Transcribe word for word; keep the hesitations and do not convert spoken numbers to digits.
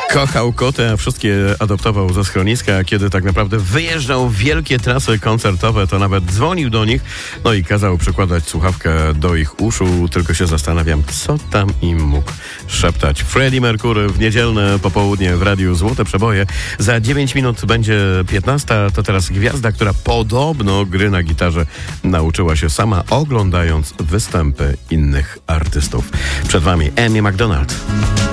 Kochał koty, a wszystkie adoptował ze schroniska. Kiedy tak naprawdę wyjeżdżał w wielkie trasy koncertowe, to nawet dzwonił do nich, no i kazał przykładać słuchawkę do ich uszu. Tylko się zastanawiam, co tam im mógł szeptać. Freddie Mercury w niedzielne popołudnie w Radiu Złote Przeboje. Za dziewięć minut będzie piętnasta. To teraz gwiazda, która podobno gry na gitarze nauczyła się sama, oglądając występy innych artystów. Przed wami Amy McDonald.